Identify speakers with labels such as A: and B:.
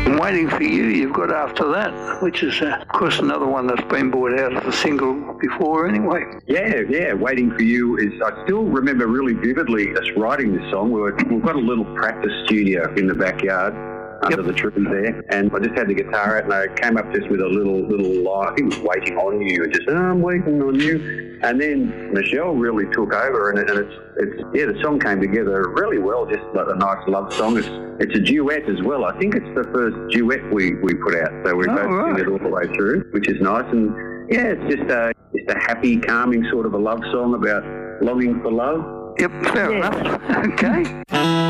A: And Waiting for You, you've got After That, which is, of course, another one that's been brought out as a single before anyway.
B: Yeah, Waiting for You is, I still remember really vividly us writing this song. We've got a little practice studio in the backyard under the tree there, and I just had the guitar out and I came up just with a little I think it was Waiting on You, and just, I'm waiting on you. And then Michelle really took over, and the song came together really well, just like a nice love song. It's a duet as well. I think it's the first duet we put out, so we both sing it all the way through, which is nice. And yeah, it's just a happy, calming sort of a love song about longing for love.
A: Yep, fair enough. Okay.